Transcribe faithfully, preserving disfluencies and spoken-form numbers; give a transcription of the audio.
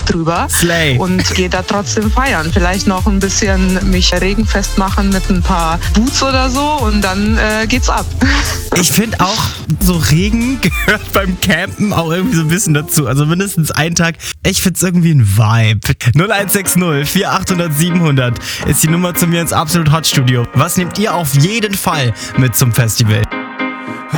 drüber. Slay. Und gehe da trotzdem feiern. Vielleicht noch ein bisschen mich regenfest machen mit ein paar Boots oder so und dann äh, geht's ab. Ich finde auch, so Regen gehört beim Campen auch irgendwie so ein bisschen dazu. Also mindestens einen Tag. Ich finde es irgendwie ein Vibe. null eins sechs null vier acht null null sieben null null ist die Nummer zu mir ins Absolut Hot Studio. Was nehmt ihr auf jeden Fall mit zum Festival?